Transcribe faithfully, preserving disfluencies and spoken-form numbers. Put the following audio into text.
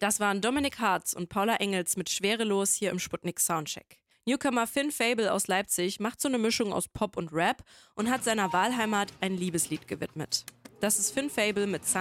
Das waren Dominik Hartz und Paula Engels mit Schwerelos hier im Sputnik Soundcheck. Newcomer Finn Fable aus Leipzig macht so eine Mischung aus Pop und Rap und hat seiner Wahlheimat ein Liebeslied gewidmet. Das ist Finn Fable mit Sun